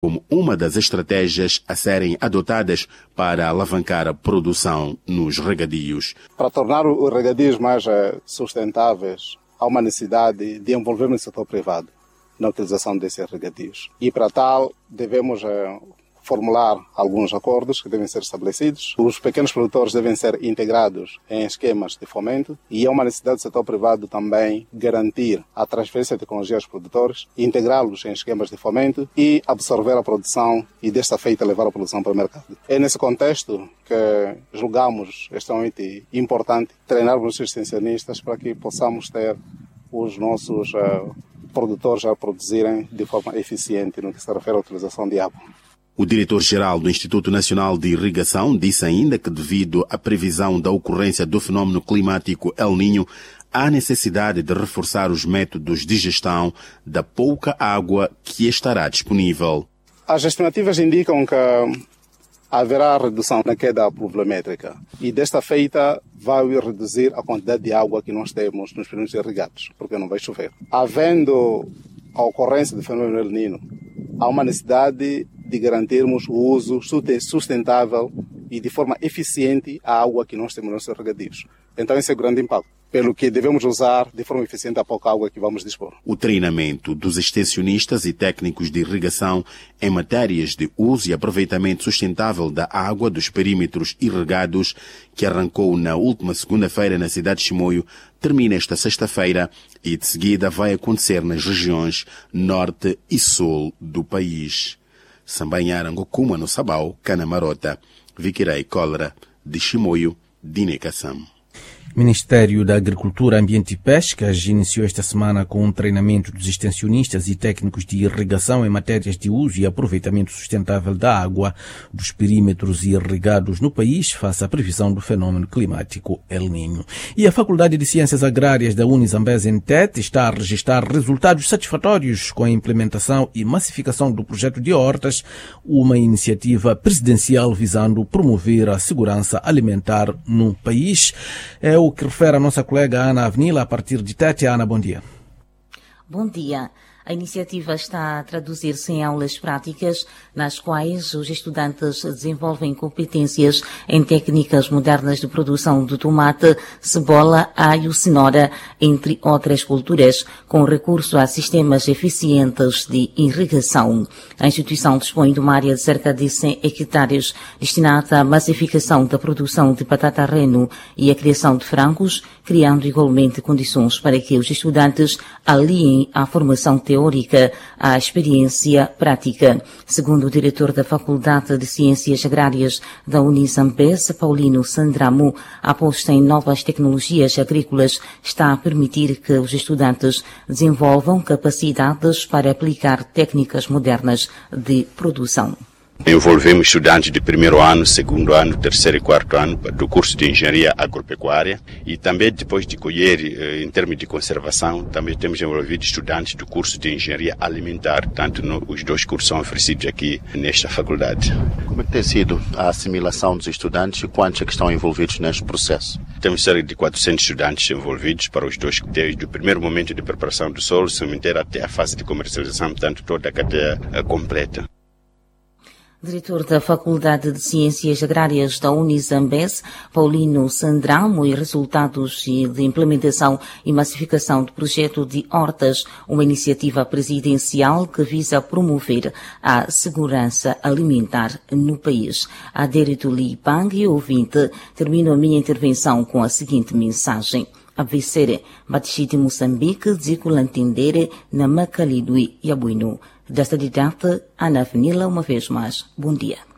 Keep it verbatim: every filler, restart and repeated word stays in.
como uma das estratégias a serem adotadas para alavancar a produção nos regadios. Para tornar os regadios mais sustentáveis, há uma necessidade de envolver o setor privado na utilização desses regadios. E para tal, devemos formular alguns acordos que devem ser estabelecidos. Os pequenos produtores devem ser integrados em esquemas de fomento e é uma necessidade do setor privado também garantir a transferência de tecnologia aos produtores, integrá-los em esquemas de fomento e absorver a produção e desta feita levar a produção para o mercado. É nesse contexto que julgamos extremamente importante treinarmos os extensionistas para que possamos ter os nossos uh, produtores a produzirem de forma eficiente no que se refere à utilização de água. O diretor-geral do Instituto Nacional de Irrigação disse ainda que, devido à previsão da ocorrência do fenômeno climático El Niño, há necessidade de reforçar os métodos de gestão da pouca água que estará disponível. As estimativas indicam que haverá redução na queda pluviométrica e desta feita vai reduzir a quantidade de água que nós temos nos períodos irrigados, porque não vai chover. Havendo a ocorrência do fenômeno El Niño, há uma necessidade de garantirmos o uso sustentável e de forma eficiente a água que nós temos nos nossos regadios. Então esse é o grande impacto, pelo que devemos usar de forma eficiente a pouca água que vamos dispor. O treinamento dos extensionistas e técnicos de irrigação em matérias de uso e aproveitamento sustentável da água dos perímetros irrigados, que arrancou na última segunda-feira na cidade de Chimoio, termina esta sexta-feira e de seguida vai acontecer nas regiões norte e sul do país. Sambanharango, Kuma no Sabau, Canamarota, Viquirei Cólera, de Chimoio, Dinecação. Ministério da Agricultura, Ambiente e Pescas iniciou esta semana com um treinamento dos extensionistas e técnicos de irrigação em matérias de uso e aproveitamento sustentável da água dos perímetros irrigados no país face à previsão do fenômeno climático El Niño. E a Faculdade de Ciências Agrárias da Unizambés em Tete está a registrar resultados satisfatórios com a implementação e massificação do projeto de hortas, uma iniciativa presidencial visando promover a segurança alimentar no país. É o que refere a nossa colega Ana Avenila a partir de Tete. Ana, bom dia. Bom dia. A iniciativa está a traduzir-se em aulas práticas, nas quais os estudantes desenvolvem competências em técnicas modernas de produção de tomate, cebola, alho, cenoura, entre outras culturas, com recurso a sistemas eficientes de irrigação. A instituição dispõe de uma área de cerca de cem hectares destinada à massificação da produção de batata reno e a criação de frangos, criando igualmente condições para que os estudantes aliem a formação teórica à experiência prática. Segundo o diretor da Faculdade de Ciências Agrárias da Unizambés, Paulino Sandramo, a aposta em novas tecnologias agrícolas está a permitir que os estudantes desenvolvam capacidades para aplicar técnicas modernas de produção. Envolvemos estudantes de primeiro ano, segundo ano, terceiro e quarto ano do curso de Engenharia Agropecuária e também depois de colher, em termos de conservação, também temos envolvido estudantes do curso de Engenharia Alimentar, tanto no, os dois cursos são oferecidos aqui nesta faculdade. Como é que tem sido a assimilação dos estudantes e quantos é que estão envolvidos neste processo? Temos cerca de quatrocentos estudantes envolvidos para os dois, desde o primeiro momento de preparação do solo, sementeiro até a fase de comercialização, portanto toda a cadeia completa. Diretor da Faculdade de Ciências Agrárias da Unizambés, Paulino Sandramo, e resultados de implementação e massificação do projeto de hortas, uma iniciativa presidencial que visa promover a segurança alimentar no país. Adérito Li Pang, ouvinte, termino a minha intervenção com a seguinte mensagem. Abvesere, Batixite Moçambique, Ziculantendere, na Macalidui e Abuino. Desta data, Ana Avenila, uma vez mais. Bom dia.